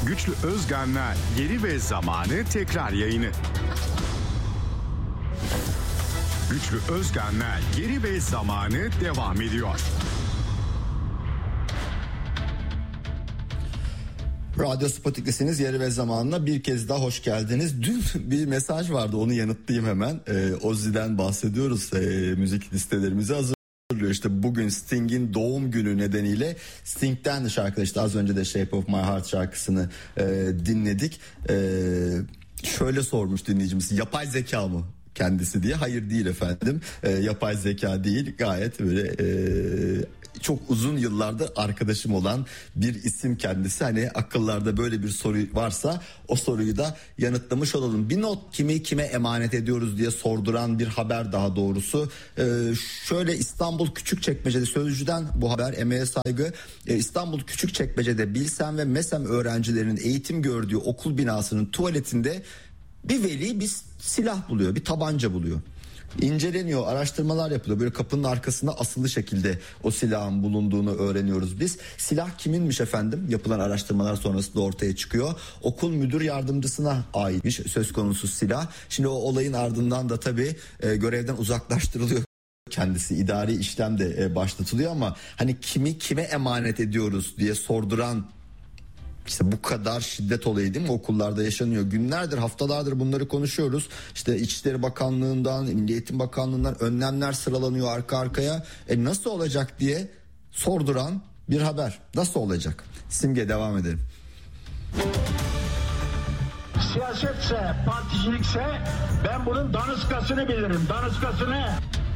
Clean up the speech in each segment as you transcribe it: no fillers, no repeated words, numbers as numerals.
Güçlü Özgen'le Yeri ve Zamanı tekrar yayını. Güçlü Özgen'le Yeri ve Zamanı devam ediyor. Radyo Sputnik'lisiniz. Yeri ve Zamanı'na bir kez daha hoş geldiniz. Dün bir mesaj vardı, onu yanıtlayayım hemen. Ozzy'den bahsediyoruz. Müzik listelerimizi hazırlıyor. İşte bugün Sting'in doğum günü nedeniyle Sting'den de şarkılar, işte az önce de Shape of My Heart şarkısını dinledik. Şöyle sormuş dinleyicimiz, yapay zeka mı kendisi diye. Hayır, değil efendim. Yapay zeka değil, gayet böyle çok uzun yıllardır arkadaşım olan bir isim kendisi. Hani akıllarda böyle bir soru varsa o soruyu da yanıtlamış olalım. Bir not, kimi kime emanet ediyoruz diye sorduran bir haber, daha doğrusu. Şöyle, İstanbul Küçükçekmece'de, Sözcü'den bu haber, emeğe saygı. İstanbul Küçükçekmece'de Bilsen ve MESEM öğrencilerinin eğitim gördüğü okul binasının tuvaletinde bir veli bir silah buluyor, bir tabanca buluyor. İnceleniyor, araştırmalar yapılıyor. Böyle kapının arkasında asılı şekilde o silahın bulunduğunu öğreniyoruz biz. Silah kiminmiş efendim? Yapılan araştırmalar sonrasında ortaya çıkıyor. Okul müdür yardımcısına aitmiş söz konusu silah. Şimdi o olayın ardından da tabii görevden uzaklaştırılıyor kendisi. İdari işlem de başlatılıyor ama hani kimi kime emanet ediyoruz diye sorduran, İşte bu kadar şiddet olayı değil mi, okullarda yaşanıyor. Günlerdir, haftalardır bunları konuşuyoruz. İşte İçişleri Bakanlığı'ndan, Milli Eğitim Bakanlığı'ndan önlemler sıralanıyor arka arkaya. Nasıl olacak diye sorduran bir haber. Nasıl olacak? Simge, devam edelim. Siyasetse, particilikse ben bunun daniskasını bilirim. Daniskasını.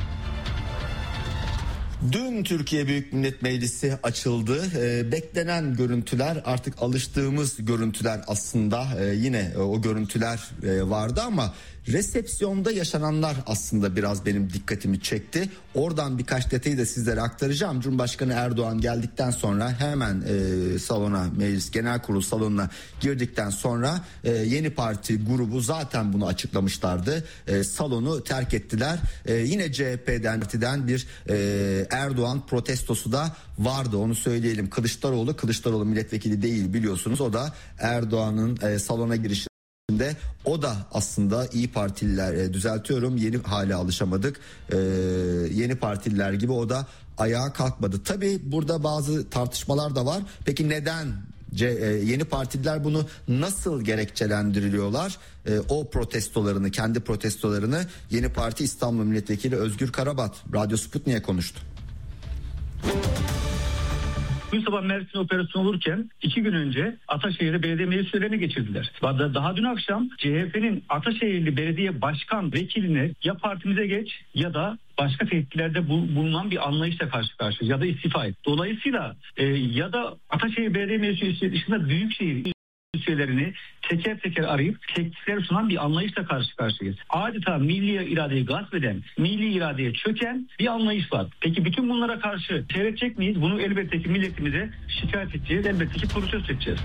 Dün Türkiye Büyük Millet Meclisi açıldı. Beklenen görüntüler, artık alıştığımız görüntüler aslında. Yine o görüntüler vardı ama resepsiyonda yaşananlar aslında biraz benim dikkatimi çekti. Oradan birkaç detayı da sizlere aktaracağım. Cumhurbaşkanı Erdoğan geldikten sonra hemen salona, Meclis Genel Kurulu salonuna girdikten sonra Yeni Parti grubu zaten bunu açıklamışlardı. Salonu terk ettiler. Yine CHP'den bir Erdoğan protestosu da vardı, onu söyleyelim. Kılıçdaroğlu milletvekili değil, biliyorsunuz. O da Erdoğan'ın salona girişi, o da aslında İyi Partililer, yeni hale alışamadık, Yeni Partililer gibi o da ayağa kalkmadı. Tabii burada bazı tartışmalar da var. Peki neden Yeni Partililer bunu nasıl gerekçelendiriyorlar? O protestolarını, kendi protestolarını Yeni Parti İstanbul Milletvekili Özgür Karabat Radyo Sputnik'e konuştu. Bugün sabah Mersin operasyonu olurken 2 gün önce Ataşehir'de belediye meclis üyelerini geçirdiler. Daha dün akşam CHP'nin Ataşehirli belediye başkan vekiline ya partimize geç ya da başka tepkilerde bulunan bir anlayışla karşı karşıya ya da istifa et. Dolayısıyla ya da Ataşehir Belediye Meclisi dışında büyükşehir üyelerini teker teker arayıp teklifler sunan bir anlayışla karşı karşıyayız. Adeta milli iradeyi gasp eden, milli iradeye çöken bir anlayış var. Peki bütün bunlara karşı seyredecek miyiz? Bunu elbette ki milletimize şikayet edeceğiz. Elbette ki protesto edeceğiz.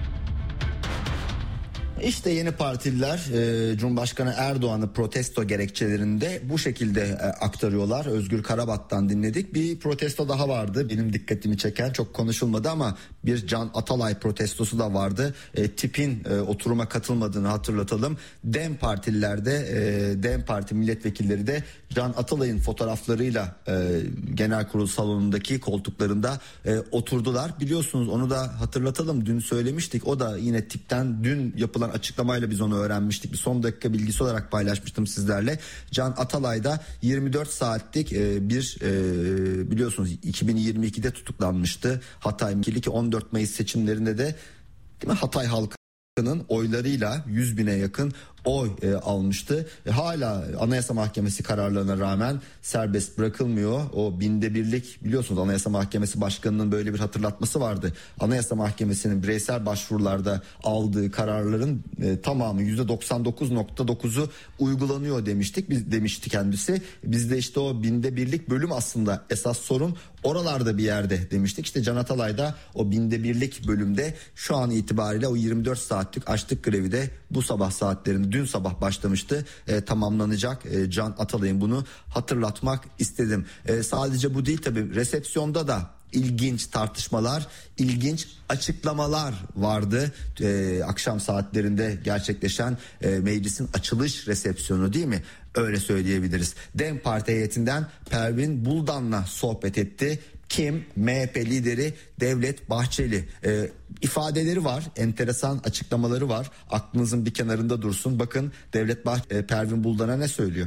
İşte Yeni Partililer Cumhurbaşkanı Erdoğan'ı protesto gerekçelerinde bu şekilde aktarıyorlar. Özgür Karabat'tan dinledik. Bir protesto daha vardı, benim dikkatimi çeken, çok konuşulmadı ama bir Can Atalay protestosu da vardı. TİP'in oturuma katılmadığını hatırlatalım. DEM Partililer de, DEM Parti milletvekilleri de Can Atalay'ın fotoğraflarıyla genel kurul salonundaki koltuklarında oturdular. Biliyorsunuz, onu da hatırlatalım, dün söylemiştik. O da yine TİP'ten dün yapılan açıklamayla biz onu öğrenmiştik. Bir son dakika bilgisi olarak paylaşmıştım sizlerle. Can Atalay da 24 saatlik biliyorsunuz 2022'de tutuklanmıştı. Hatay ki 14 Mayıs seçimlerinde de, değil mi, Hatay halkının oylarıyla 100 bine yakın oy almıştı. Hala Anayasa Mahkemesi kararlarına rağmen serbest bırakılmıyor. O binde birlik, biliyorsunuz Anayasa Mahkemesi Başkanı'nın böyle bir hatırlatması vardı. Anayasa Mahkemesi'nin bireysel başvurularda aldığı kararların tamamı %99.9'u uygulanıyor demişti kendisi. Biz de işte o binde birlik bölüm aslında esas sorun oralarda bir yerde demiştik. İşte Can Atalay da o binde birlik bölümde şu an itibariyle o 24 saatlik açlık grevi de bu sabah saatlerinde, dün sabah başlamıştı, tamamlanacak. Can Atalay'ın bunu hatırlatmak istedim. Sadece bu değil tabii, resepsiyonda da ilginç tartışmalar, ilginç açıklamalar vardı. Akşam saatlerinde gerçekleşen meclisin açılış resepsiyonu, değil mi? Öyle söyleyebiliriz. DEM Parti heyetinden Pervin Buldan'la sohbet etti. Kim? MHP lideri Devlet Bahçeli. İfadeleri var, enteresan açıklamaları var. Aklınızın bir kenarında dursun. Bakın Pervin Buldan'a ne söylüyor?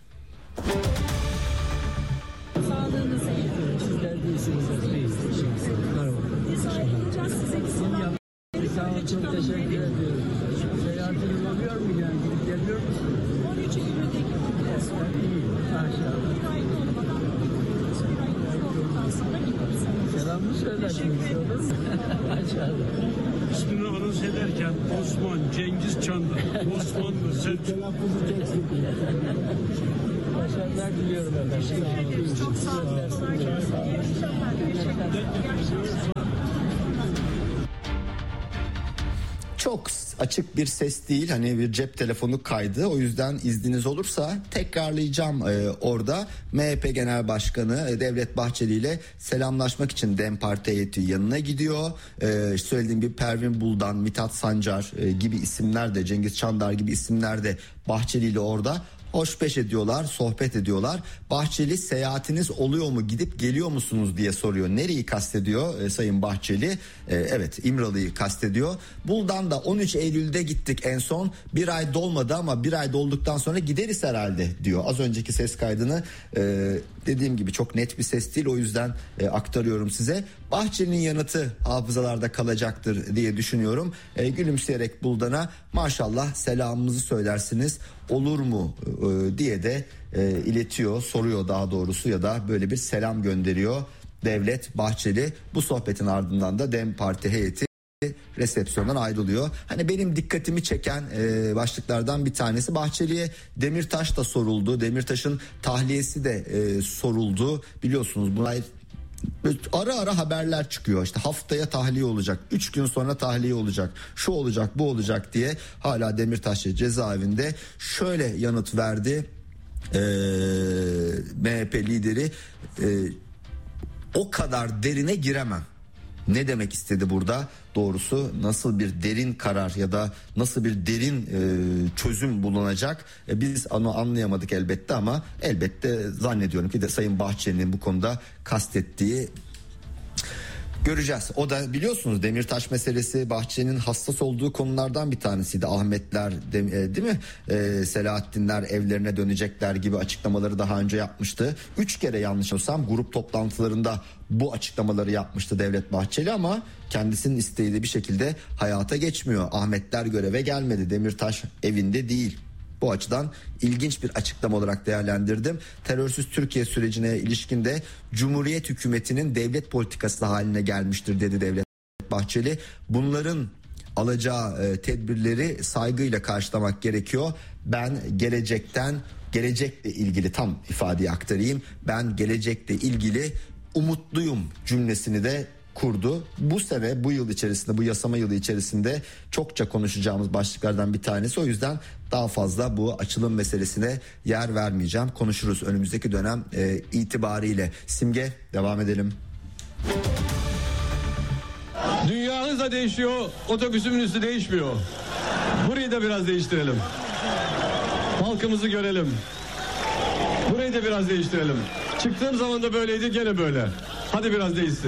Sağlığınızı iyi. Sizler değilsiniz. Merhaba. Biz ayrılacağız size bir sabah. Sağ olun, çok teşekkür ediyorum. Seyahatiniz oluyor mu yani? Gidip geliyor musunuz? 13 Eylül'de gideceğiz. İyi, maşallah. Bir ayda olmadan sonra gideriz. Selamını söylersiniz, olur mu? Maşallah. İsmini anons ederken Osman, Cengiz Çandır, Osman mı? Sen telaffuzu çok sıkıntı. Başarılar diliyorum efendim. Çok sağ olun. Çok açık bir ses değil, hani bir cep telefonu kaydı, o yüzden izniniz olursa tekrarlayacağım. Orada MHP Genel Başkanı Devlet Bahçeli ile selamlaşmak için DEM Parti heyeti yanına gidiyor. Söylediğim gibi Pervin Buldan, Mithat Sancar gibi isimler de, Cengiz Çandar gibi isimler de Bahçeli ile orada hoşbeş ediyorlar, sohbet ediyorlar. Bahçeli seyahatiniz oluyor mu, gidip geliyor musunuz diye soruyor. Nereyi kastediyor Sayın Bahçeli? Evet, İmralı'yı kastediyor. Buldan da 13 Eylül'de gittik en son, bir ay dolmadı ama bir ay dolduktan sonra gideriz herhalde diyor. Az önceki ses kaydını dediğim gibi çok net bir ses değil, o yüzden aktarıyorum size. Bahçeli'nin yanıtı hafızalarda kalacaktır diye düşünüyorum. Gülümseyerek Buldan'a maşallah selamımızı söylersiniz olur mu diye de iletiyor, soruyor daha doğrusu, ya da böyle bir selam gönderiyor Devlet Bahçeli. Bu sohbetin ardından da DEM Parti heyeti resepsiyondan ayrılıyor. Hani benim dikkatimi çeken başlıklardan bir tanesi, Bahçeli'ye Demirtaş da soruldu. Demirtaş'ın tahliyesi de soruldu. Biliyorsunuz bunlar ara ara haberler çıkıyor. İşte haftaya tahliye olacak, 3 gün sonra tahliye olacak, şu olacak, bu olacak diye. Hala Demirtaş cezaevinde. Şöyle yanıt verdi MHP lideri: o kadar derine giremem. Ne demek istedi burada? Doğrusu nasıl bir derin karar ya da nasıl bir derin çözüm bulunacak? Biz onu anlayamadık elbette, ama elbette zannediyorum ki de Sayın Bahçeli'nin bu konuda kastettiği, göreceğiz. O da biliyorsunuz Demirtaş meselesi Bahçeli'nin hassas olduğu konulardan bir tanesiydi. Ahmetler değil mi? Selahattinler evlerine dönecekler gibi açıklamaları daha önce yapmıştı. 3 kere yanlış olsam grup toplantılarında bu açıklamaları yapmıştı Devlet Bahçeli, ama kendisinin isteği de bir şekilde hayata geçmiyor. Ahmetler göreve gelmedi. Demirtaş evinde değil. Bu açıdan ilginç bir açıklama olarak değerlendirdim. Terörsüz Türkiye sürecine ilişkin de Cumhuriyet hükümetinin devlet politikası haline gelmiştir dedi Devlet Bahçeli. Bunların alacağı tedbirleri saygıyla karşılamak gerekiyor. Ben gelecekle ilgili tam ifadeyi aktarayım. Ben gelecekle ilgili umutluyum cümlesini de kurdu. Bu sene, bu yıl içerisinde, bu yasama yılı içerisinde çokça konuşacağımız başlıklardan bir tanesi. O yüzden daha fazla bu açılım meselesine yer vermeyeceğim. Konuşuruz önümüzdeki dönem itibariyle. Simge, devam edelim. Dünya hızla değişiyor, otobüsümün üstü değişmiyor. Burayı da biraz değiştirelim. Halkımızı görelim. Burayı da biraz değiştirelim. Çıktığım zaman da böyleydi, gene böyle. Hadi biraz değişsin.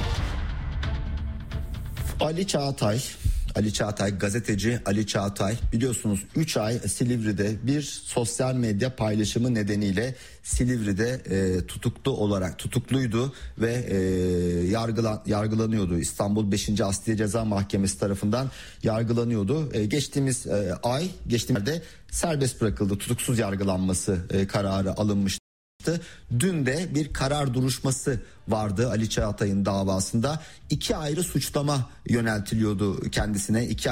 Ali Çağatay, gazeteci Ali Çağatay, biliyorsunuz 3 ay Silivri'de bir sosyal medya paylaşımı nedeniyle Silivri'de tutukluydu ve yargılanıyordu. İstanbul 5. Asliye Ceza Mahkemesi tarafından yargılanıyordu. Geçtiğimiz ayda serbest bırakıldı. Tutuksuz yargılanması kararı alınmıştı. Dün de bir karar duruşması vardı Ali Çağatay'ın davasında. 2 ayrı suçlama yöneltiliyordu kendisine. 2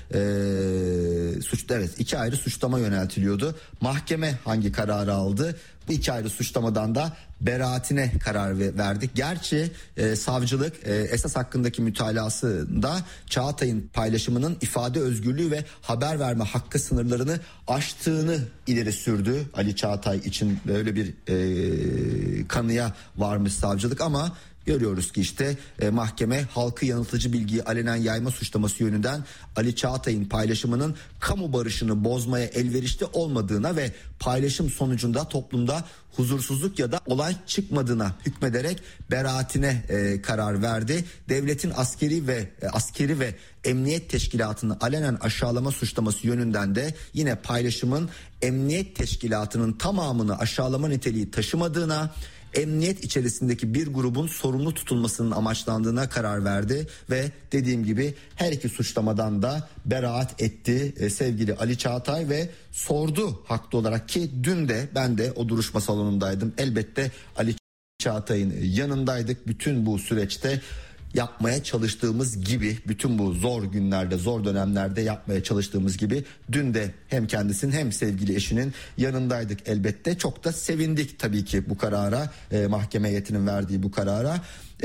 ayrı suçlama yöneltiliyordu. Mahkeme hangi kararı aldı? Bu 2 ayrı suçlamadan da beraatine karar verdik. Gerçi savcılık esas hakkındaki mütalasında Çağatay'ın paylaşımının ifade özgürlüğü ve haber verme hakkı sınırlarını aştığını ileri sürdü. Ali Çağatay için böyle bir kanıya varmış savcılık, ama görüyoruz ki işte mahkeme halkı yanıltıcı bilgiyi alenen yayma suçlaması yönünden Ali Çağatay'ın paylaşımının kamu barışını bozmaya elverişli olmadığına ve paylaşım sonucunda toplumda huzursuzluk ya da olay çıkmadığına hükmederek beraatine karar verdi. Devletin askeri ve emniyet teşkilatını alenen aşağılama suçlaması yönünden de yine paylaşımın emniyet teşkilatının tamamını aşağılama niteliği taşımadığına, emniyet içerisindeki bir grubun sorumlu tutulmasının amaçlandığına karar verdi ve dediğim gibi her iki suçlamadan da beraat etti sevgili Ali Çağatay ve sordu haklı olarak ki dün de ben de o duruşma salonundaydım. Elbette Ali Çağatay'ın yanındaydık bütün bu süreçte. Yapmaya çalıştığımız gibi bütün bu zor günlerde, zor dönemlerde yapmaya çalıştığımız gibi dün de hem kendisinin hem sevgili eşinin yanındaydık elbette. Çok da sevindik tabii ki bu karara, mahkeme heyetinin verdiği bu karara.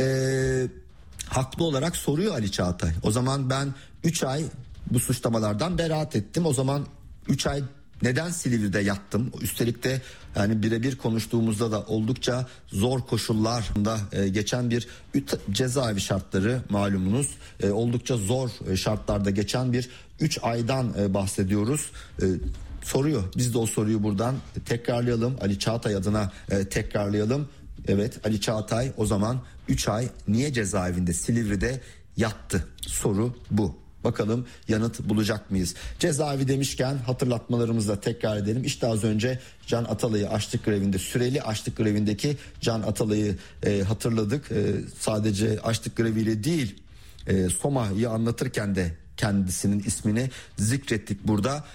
Haklı olarak soruyor Ali Çağatay. O zaman ben 3 ay bu suçlamalardan beraat ettim. O zaman 3 ay neden Silivri'de yattım? Üstelik de yani birebir konuştuğumuzda da oldukça zor koşullarda geçen bir cezaevi şartları malumunuz. Oldukça zor şartlarda geçen bir 3 aydan bahsediyoruz. Soruyor. Biz de o soruyu buradan tekrarlayalım. Ali Çağatay adına tekrarlayalım. Evet, Ali Çağatay o zaman 3 ay niye cezaevinde Silivri'de yattı? Soru bu. Bakalım yanıt bulacak mıyız? Cezaevi demişken hatırlatmalarımızla tekrar edelim. İşte az önce Can Atalay'ı açlık grevinde, süreli açlık grevindeki Can Atalay'ı hatırladık. Sadece açlık greviyle değil, Soma'yı anlatırken de kendisinin ismini zikrettik burada.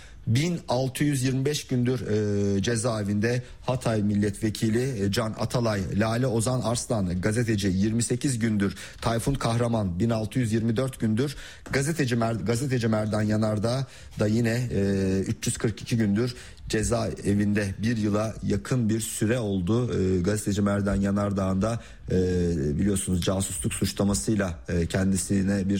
1625 gündür cezaevinde Hatay Milletvekili Can Atalay, Lale Ozan Arslan gazeteci 28 gündür, Tayfun Kahraman 1624 gündür, gazeteci Merdan Yanardağ da yine 342 gündür cezaevinde, bir yıla yakın bir süre oldu. Gazeteci Merdan Yanardağ'ın da biliyorsunuz casusluk suçlamasıyla kendisine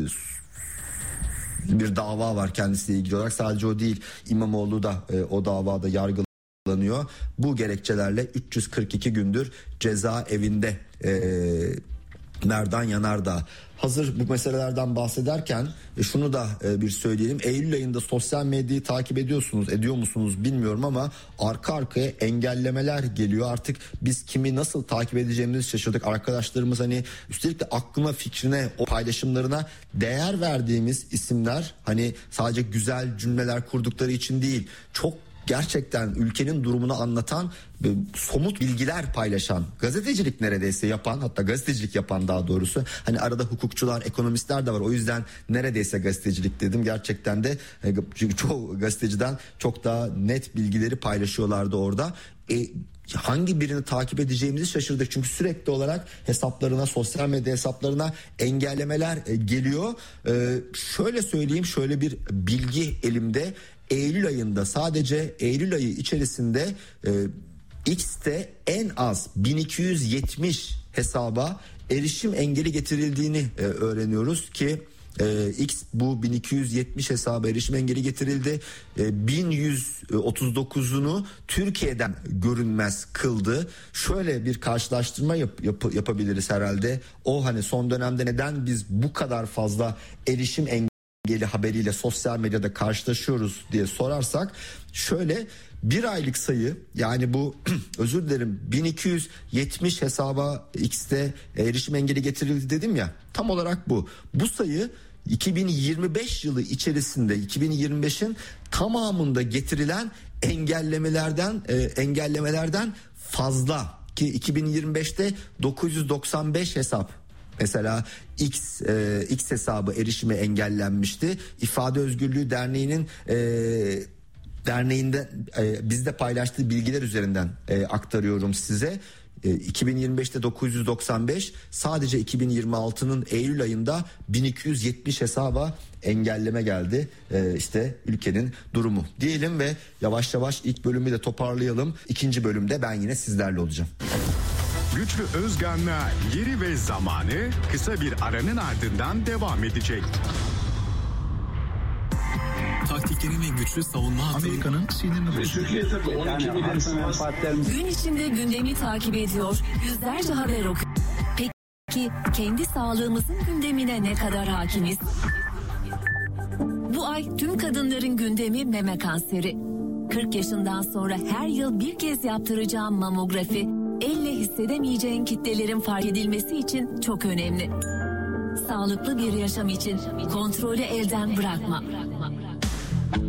bir dava var kendisiyle ilgili olarak. Sadece o değil, İmamoğlu da o davada yargılanıyor. Bu gerekçelerle 342 gündür cezaevinde Merdan Yanardağ. Hazır bu meselelerden bahsederken şunu da bir söyleyelim. Eylül ayında sosyal medyayı takip ediyor musunuz bilmiyorum ama arka arkaya engellemeler geliyor. Artık biz kimi nasıl takip edeceğimizi şaşırdık. Arkadaşlarımız hani üstelik de aklına, fikrine, o paylaşımlarına değer verdiğimiz isimler, hani sadece güzel cümleler kurdukları için değil, çok gerçekten ülkenin durumunu anlatan somut bilgiler paylaşan, gazetecilik neredeyse yapan, hatta gazetecilik yapan daha doğrusu, hani arada hukukçular, ekonomistler de var, o yüzden neredeyse gazetecilik dedim, gerçekten de çoğu gazeteciden çok daha net bilgileri paylaşıyorlardı orada. Hangi birini takip edeceğimizi şaşırdık çünkü sürekli olarak hesaplarına, sosyal medya hesaplarına engellemeler geliyor. Şöyle söyleyeyim, şöyle bir bilgi elimde. Eylül ayında, sadece Eylül ayı içerisinde X'te en az 1270 hesaba erişim engeli getirildiğini öğreniyoruz ki X bu 1270 hesaba erişim engeli getirildi. 1139'unu Türkiye'den görünmez kıldı. Şöyle bir karşılaştırma yapabiliriz herhalde. O hani son dönemde neden biz bu kadar fazla erişim engeli haberiyle sosyal medyada karşılaşıyoruz diye sorarsak, şöyle bir aylık sayı, yani bu özür dilerim 1270 hesaba X'te erişim engeli getirildi dedim ya, tam olarak bu sayı 2025 yılı içerisinde 2025'in tamamında getirilen engellemelerden fazla ki 2025'te 995 hesap, mesela X hesabı erişime engellenmişti. İfade Özgürlüğü Derneği'nde bizde paylaştığı bilgiler üzerinden aktarıyorum size. 2025'te 995, sadece 2026'nın Eylül ayında 1270 hesaba engelleme geldi. İşte ülkenin durumu diyelim ve yavaş yavaş ilk bölümü de toparlayalım. İkinci bölümde ben yine sizlerle olacağım. Güçlü Özgan'la Yeri ve Zamanı kısa bir aranın ardından devam edecek. Taktikleri ve güçlü savunma hatları. Amerika'nın Gün içinde gündemi takip ediyor, yüzlerce haber okuyor. Peki Peki kendi sağlığımızın gündemine ne kadar hakimiz? Bu ay tüm kadınların gündemi meme kanseri. 40 yaşından sonra her yıl bir kez yaptıracağım mamografi, elle hissedemeyeceğin kitlelerin fark edilmesi için çok önemli. Sağlıklı bir yaşam için kontrolü elden bırakma.